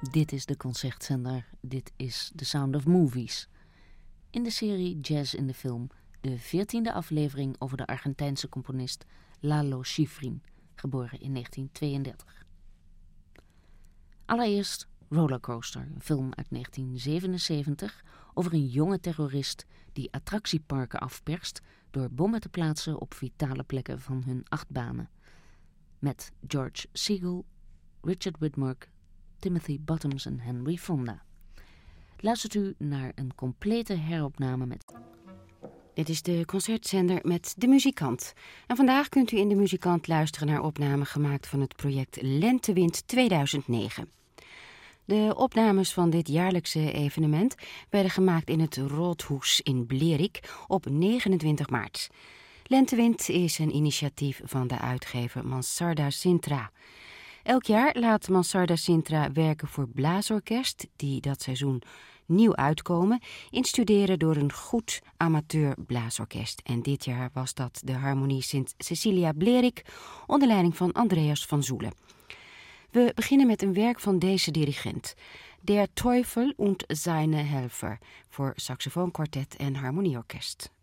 Dit is de concertzender, dit is The Sound of Movies. In de serie Jazz in de Film, de 14e aflevering over de Argentijnse componist Lalo Schifrin, geboren in 1932. Allereerst Rollercoaster, een film uit 1977 over een jonge terrorist die attractieparken afperst door bommen te plaatsen op vitale plekken van hun achtbanen. Met George Segal, Richard Widmark, Timothy Bottoms en Henry Fonda. Luistert u naar een complete heropname met... Dit is de concertzender met De Muzikant. En vandaag kunt u in De Muzikant luisteren naar opnamen gemaakt van het project Lentewind 2009. De opnames van dit jaarlijkse evenement werden gemaakt in het Roodhoes in Blerik op 29 maart. Lentewind is een initiatief van de uitgever Mansarda Sintra. Elk jaar laat Mansarda Sintra werken voor blaasorkest die dat seizoen nieuw uitkomen, instuderen door een goed amateur blaasorkest. En dit jaar was dat de Harmonie Sint Cecilia Blerik onder leiding van Andreas van Zoelen. We beginnen met een werk van deze dirigent, Der Teufel und seine Helfer, voor saxofoonkwartet en harmonieorkest.